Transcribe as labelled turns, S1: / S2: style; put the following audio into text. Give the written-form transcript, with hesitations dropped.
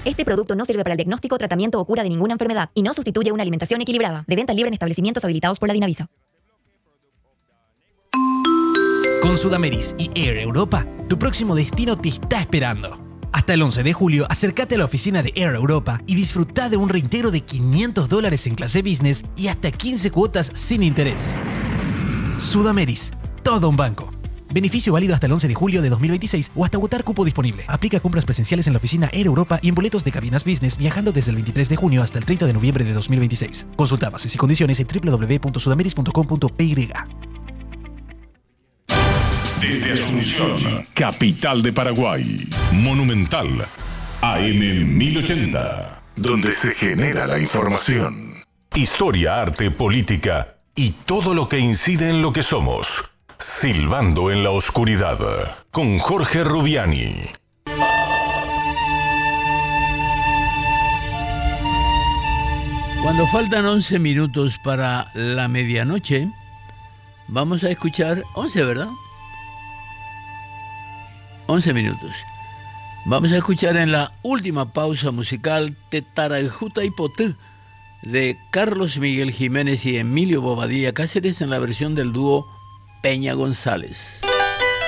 S1: Este producto no sirve para el diagnóstico, tratamiento o cura de ninguna enfermedad y no sustituye una alimentación equilibrada. De venta libre en establecimientos habilitados por la Dinavisa.
S2: Con Sudameris y Air Europa, tu próximo destino te está esperando. Hasta el 11 de julio, acércate a la oficina de Air Europa y disfruta de un reintegro de $500 en clase business y hasta 15 cuotas sin interés. Sudameris, todo un banco. Beneficio válido hasta el 11 de julio de 2026 o hasta agotar cupo disponible. Aplica compras presenciales en la oficina Air Europa y en boletos de cabinas business viajando desde el 23 de junio hasta el 30 de noviembre de 2026. Consulta bases y condiciones en www.sudameris.com.py.
S3: Desde Asunción, capital de Paraguay, Monumental, AM 1080, donde se genera la información. Historia, arte, política y todo lo que incide en lo que somos. Silbando en la oscuridad, con Jorge Rubiani.
S4: Cuando faltan 11 minutos para la medianoche, vamos a escuchar 11, ¿verdad? 11 minutos. Vamos a escuchar en la última pausa musical Tetarajuta y Potú de Carlos Miguel Jiménez y Emilio Bobadilla Cáceres en la versión del dúo Peña González.